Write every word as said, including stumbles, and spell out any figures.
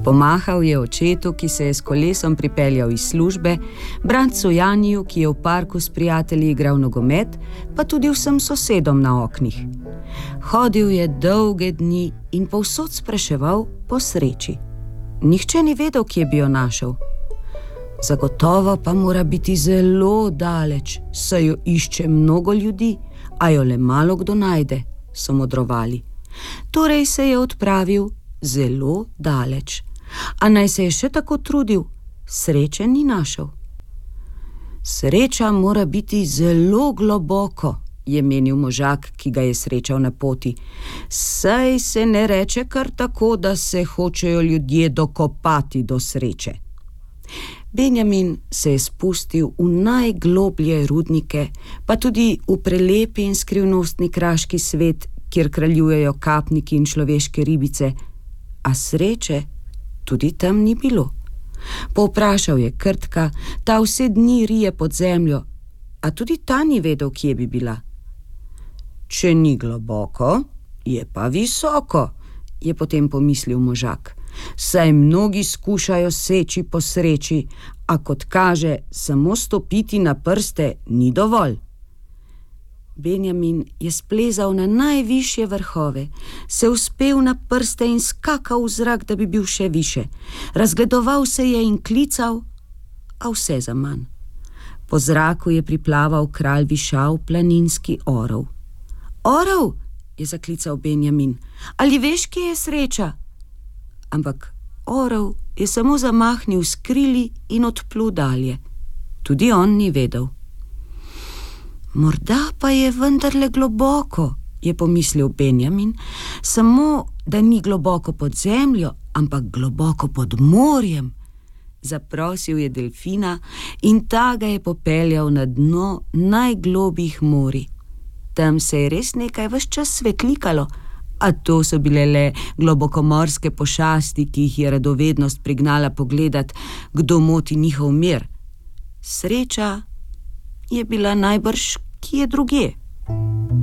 Pomahal je očetu, ki se je s kolesom pripeljal iz službe, bratcu Janiju, ki je v parku s prijatelji igral nogomet, pa tudi vsem sosedom na oknih. Hodil je dolge dni in povsod spraševal po sreči. Nihče ni vedel, kje bi jo našel. Zagotovo pa mora biti zelo daleč, saj jo išče mnogo ljudi, a jo le malo kdo najde, so modrovali. Torej se je odpravil zelo daleč. A naj se je še tako trudil, sreče ni našel. Sreča mora biti zelo globoko, je menil možak, ki ga je srečal na poti. Saj se ne reče kar tako, da se hočejo ljudje dokopati do sreče. Benjamin se je spustil v najgloblje rudnike, pa tudi v prelepi in skrivnostni kraški svet, kjer kraljujejo kapniki in človeške ribice, a sreče tudi tam ni bilo. Povprašal je Krtka, ta vse dni rije pod zemljo, a tudi ta ni vedel, kje bi bila. Če ni globoko, je pa visoko, je potem pomislil možak. Saj mnogi skušajo seči po sreči, a kot kaže, samo stopiti na prste ni dovolj. Benjamin je splezal na najvišje vrhove, se uspel na prste in skakal v zrak, da bi bil še više. Razgledoval se je in klical, a vse zaman. Po zraku je priplaval kralj višav planinski orel. Orel, je zaklical Benjamin, ali veš, kje je sreča? Ampak orel je samo zamahnil s krili in odplul dalje. Tudi on ni vedel. Morda pa je vendarle globoko, je pomislil Benjamin, samo da ni globoko pod zemljo, ampak globoko pod morjem. Zaprosil je delfina in ta ga je popeljal na dno najglobjih morij. Tam se je res nekaj ves čas svetlikalo, a to so bile le globokomorske pošasti, ki jih je radovednost prignala pogledat, kdo moti njihov mir. Sreča je bila najbrž kje drugje.